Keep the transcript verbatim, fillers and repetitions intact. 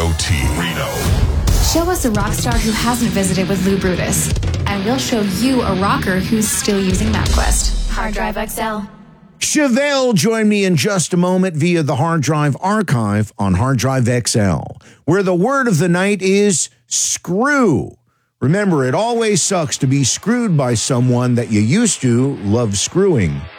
Reno T. Reno. Show us a rock star who hasn't visited with Lou Brutus, and we'll show you a rocker who's still using MapQuest. Hard Drive X L. Chevelle join me in just a moment via the Hard Drive Archive on Hard Drive X L, where the word of the night is screw. Remember, it always sucks to be screwed by someone that you used to love screwing.